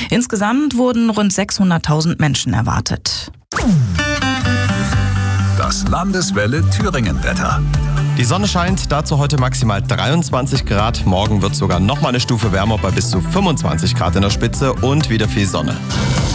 Insgesamt wurden rund 600.000 Menschen erwartet. Das Landeswelle Thüringen-Wetter. Die Sonne scheint, dazu heute maximal 23 Grad. Morgen wird sogar noch mal eine Stufe wärmer bei bis zu 25 Grad in der Spitze und wieder viel Sonne.